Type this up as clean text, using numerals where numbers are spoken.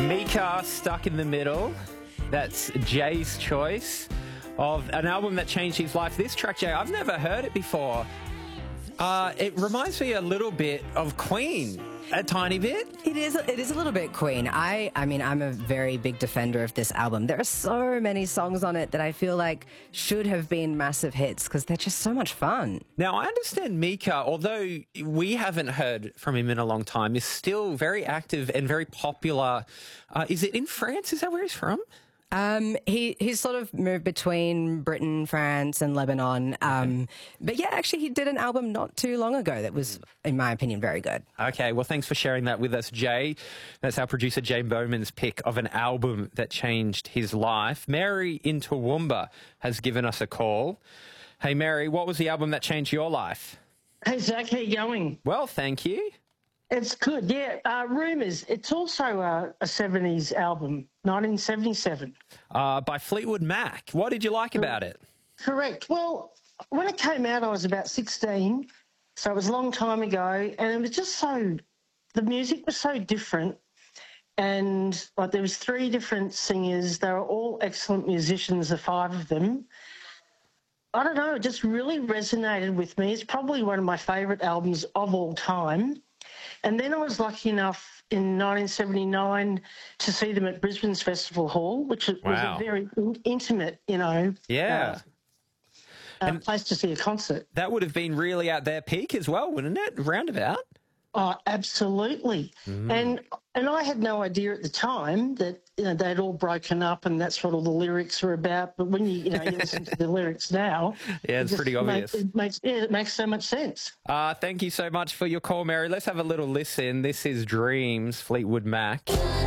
Mika, Stuck in the Middle. That's Jay's choice of an album that changed his life. This track, Jay, I've never heard it before. It reminds me a little bit of Queen, a tiny bit. It is a little bit Queen. I mean, I'm a very big defender of this album. There are so many songs on it that I feel like should have been massive hits because they're just so much fun. Now, I understand Mika, although we haven't heard from him in a long time, is still very active and very popular. Is it in France? Is that where he's from? He's sort of moved between Britain, France and Lebanon. But yeah, actually he did an album not too long ago that was, in my opinion, very good. Okay, well, thanks for sharing that with us, Jay. That's our producer, Jane Bowman's pick of an album that changed his life. Mary in Toowoomba has given us a call. Hey, Mary, what was the album that changed your life? Hey, Zach, how you going? Well, thank you. It's good, yeah. Rumours. It's also a 70s album, 1977. By Fleetwood Mac. What did you like about it? Correct. Well, when it came out, I was about 16, so it was a long time ago, and it was just the music was so different, and like there was 3 different singers. They were all excellent musicians, the 5 of them. I don't know, it just really resonated with me. It's probably one of my favourite albums of all time. And then I was lucky enough in 1979 to see them at Brisbane's Festival Hall, which was a very intimate, place to see a concert. That would have been really at their peak as well, wouldn't it? Roundabout. Oh, absolutely. And I had no idea at the time that they'd all broken up and that's what all the lyrics were about. But when you listen to the lyrics now, it's pretty obvious. It makes so much sense. Thank you so much for your call, Mary. Let's have a little listen. This is Dreams, Fleetwood Mac.